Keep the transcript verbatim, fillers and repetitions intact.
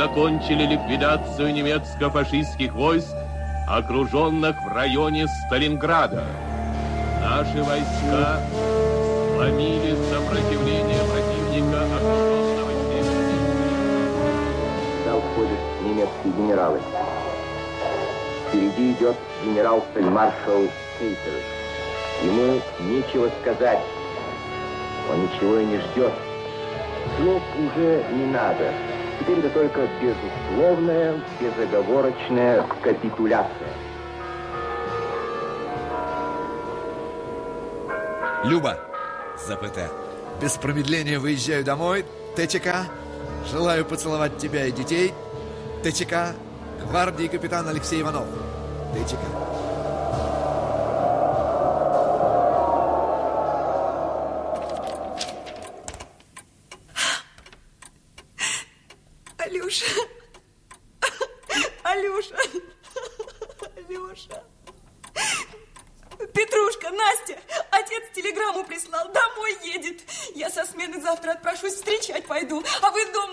закончили ликвидацию немецко-фашистских войск, окруженных в районе Сталинграда. Наши войска сломили сопротивление противника, окруженного севернее. Сюда входят немецкие генералы. Впереди идет генерал-фельдмаршал Кейтер. Ему нечего сказать. Он ничего и не ждет. Слов уже не надо. Теперь это только безусловная, безоговорочная капитуляция. Люба, ЗПТ, без промедления выезжаю домой. ТЧК, желаю поцеловать тебя и детей. ТЧК, гвардии капитан Алексей Иванов. ТЧК. Алёша, Алёша, Алёша. Петрушка, Настя, отец телеграмму прислал, домой едет. Я со смены завтра отпрошусь, встречать пойду, а вы дома